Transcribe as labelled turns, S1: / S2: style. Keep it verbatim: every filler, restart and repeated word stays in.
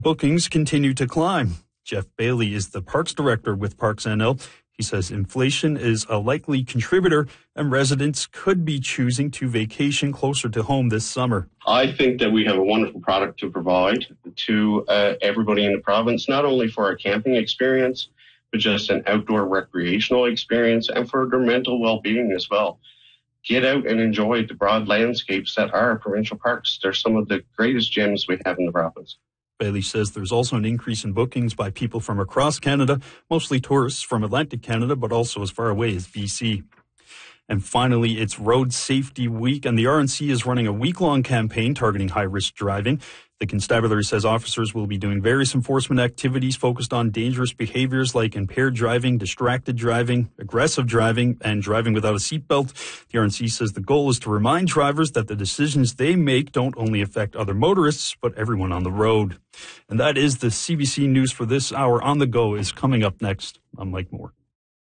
S1: Bookings continue to climb. Jeff Bailey is the parks director with Parks N L. He says inflation is a likely contributor and residents could be choosing to vacation closer to home this summer.
S2: I think that we have a wonderful product to provide to uh, everybody in the province, not only for a camping experience, but just an outdoor recreational experience and for their mental well-being as well. Get out and enjoy the broad landscapes that are provincial parks. They're some of the greatest gems we have in the province.
S1: Bailey says there's also an increase in bookings by people from across Canada, mostly tourists from Atlantic Canada, but also as far away as B C. And finally, it's Road Safety Week, and the R N C is running a week-long campaign targeting high-risk driving. The constabulary says officers will be doing various enforcement activities focused on dangerous behaviors like impaired driving, distracted driving, aggressive driving, and driving without a seatbelt. The R N C says the goal is to remind drivers that the decisions they make don't only affect other motorists, but everyone on the road. And that is the C B C News for this hour. On the Go is coming up next. I'm Mike Moore.